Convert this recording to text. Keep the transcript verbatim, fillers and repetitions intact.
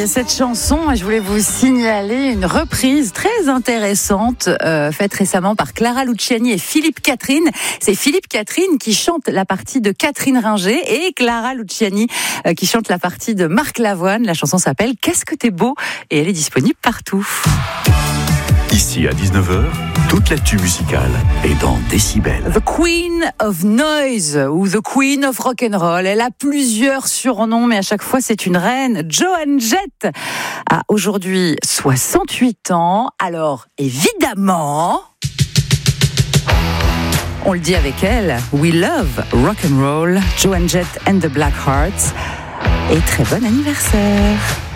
oui, cette chanson, je voulais vous signaler une reprise très intéressante euh, faite récemment par Clara Luciani et Philippe Catherine. C'est Philippe Catherine qui chante la partie de Catherine Ringer et Clara Luciani euh, qui chante la partie de Marc Lavoine. La chanson s'appelle Qu'est-ce que t'es beau et elle est disponible partout. Ici à dix-neuf heures, toute l'actu musicale est dans Décibel. The Queen of Noise ou The Queen of Rock'n'Roll. Elle a plusieurs surnoms, mais à chaque fois c'est une reine. Joan Jett a aujourd'hui soixante-huit ans. Alors évidemment, on le dit avec elle, We love rock'n'roll, Joan Jett and the Blackhearts. Et très bon anniversaire.